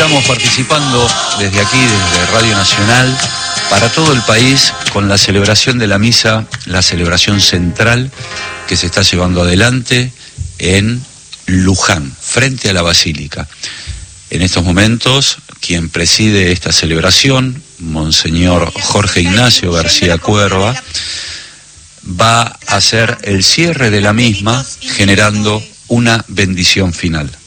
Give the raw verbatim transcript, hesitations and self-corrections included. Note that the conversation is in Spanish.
estamos participando desde aquí, desde Radio Nacional, para todo el país, con la celebración de la misa, la celebración central que se está llevando adelante en Luján, frente a la Basílica. En estos momentos, quien preside esta celebración, Monseñor Jorge Ignacio García Cuerva, va a hacer el cierre de la misma, generando una bendición final.